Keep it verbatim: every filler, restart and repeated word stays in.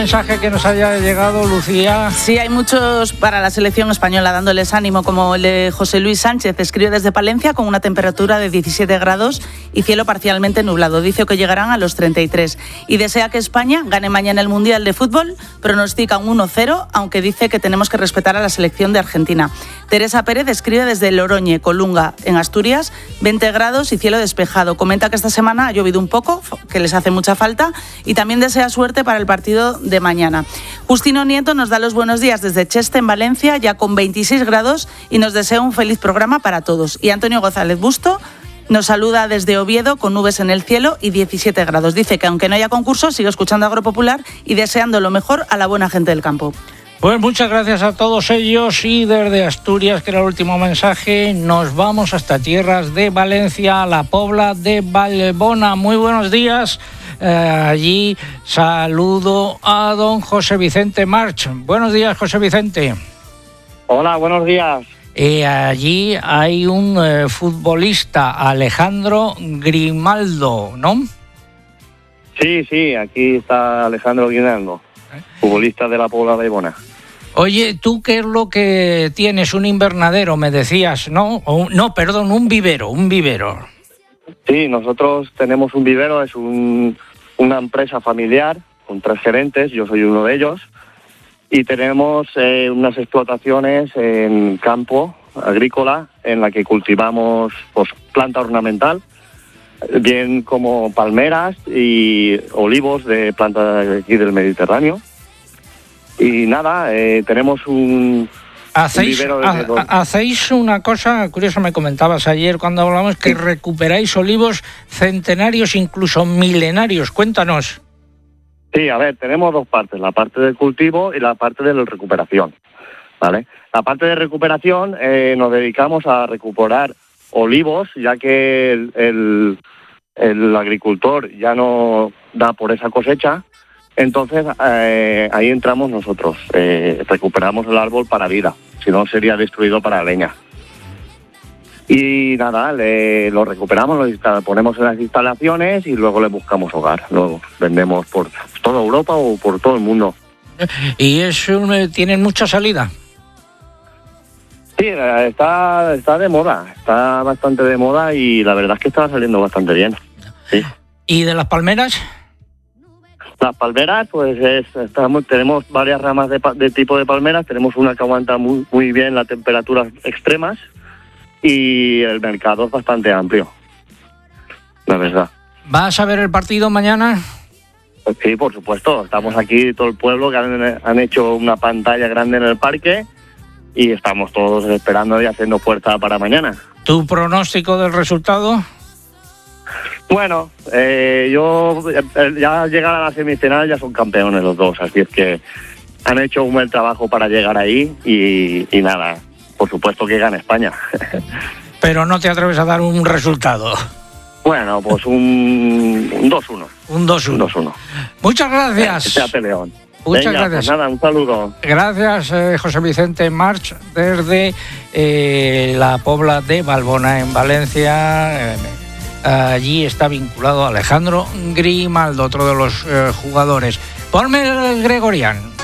mensaje que nos haya llegado, Lucía? Sí, hay muchos para la selección española dándoles ánimo, como el de José Luis Sánchez. Escribe desde Palencia con una temperatura de diecisiete grados y cielo parcialmente nublado. Dice que llegarán a los treinta y tres y desea que España gane mañana el Mundial de Fútbol. Pronostica un uno cero, aunque dice que tenemos que respetar a la selección de Argentina. Teresa Pérez escribe desde Loroñe, Colunga, en Asturias, veinte grados y cielo despejado. Comenta que esta semana ha llovido un poco, que les hace mucha falta, y también desea suerte para el partido de mañana. Justino Nieto nos da los buenos días desde Cheste, en Valencia, ya con veintiséis grados, y nos desea un feliz programa para todos. Y Antonio González Busto nos saluda desde Oviedo con nubes en el cielo y diecisiete grados. Dice que aunque no haya concurso, sigue escuchando Agropopular y deseando lo mejor a la buena gente del campo. Pues muchas gracias a todos ellos, y desde Asturias, que era el último mensaje, nos vamos hasta tierras de Valencia, a la Pobla de Vallbona. Muy buenos días. Eh, allí saludo a don José Vicente March. Buenos días, José Vicente. Hola, buenos días. Eh, allí hay un eh, futbolista, Alejandro Grimaldo, ¿no? Sí, sí, aquí está Alejandro Grimaldo, futbolista de la Pobla de Vallbona. Oye, ¿tú qué es lo que tienes? Un invernadero, me decías, ¿no? O, no, perdón, un vivero, un vivero. Sí, nosotros tenemos un vivero, es un, una empresa familiar con tres gerentes, yo soy uno de ellos, y tenemos eh, unas explotaciones en campo agrícola en la que cultivamos pues, planta ornamental, bien como palmeras y olivos de planta de aquí del Mediterráneo. Y nada, eh, tenemos un, ¿Hacéis, un vivero de... ha, hacéis una cosa curiosa, me comentabas ayer cuando hablamos, que recuperáis olivos centenarios, incluso milenarios. Cuéntanos. Sí, a ver, tenemos dos partes, la parte del cultivo y la parte de la recuperación, ¿vale? La parte de recuperación eh, nos dedicamos a recuperar olivos, ya que el, el, el agricultor ya no da por esa cosecha. Entonces, eh, ahí entramos nosotros, eh, recuperamos el árbol para vida, si no sería destruido para leña. Y nada, le, lo recuperamos, lo instala, ponemos en las instalaciones y luego le buscamos hogar. Lo vendemos por toda Europa o por todo el mundo. ¿Y eso tienen mucha salida? Sí, está, está de moda, está bastante de moda y la verdad es que está saliendo bastante bien. Sí. ¿Y de las palmeras? Las palmeras, pues es, estamos, tenemos varias ramas de, de tipo de palmeras. Tenemos una que aguanta muy, muy bien las temperaturas extremas y el mercado es bastante amplio, la verdad. ¿Vas a ver el partido mañana? Pues sí, por supuesto. Estamos aquí, todo el pueblo, que han, han hecho una pantalla grande en el parque y estamos todos esperando y haciendo fuerza para mañana. ¿Tu pronóstico del resultado? Bueno, eh, yo ya llegar a la semifinal ya son campeones los dos, así es que han hecho un buen trabajo para llegar ahí y, y nada, por supuesto que gana España. Pero no te atreves a dar un resultado. Bueno, pues un, un dos uno. Un dos uno. Un dos uno. Muchas gracias. Que sea peleón. Muchas Venga, gracias. Pues nada, un saludo. Gracias, eh, José Vicente March, desde eh, la Pobla de Vallbona, en Valencia. Eh, allí está vinculado Alejandro Grimaldo, otro de los eh, jugadores. Ponme el Gregorian.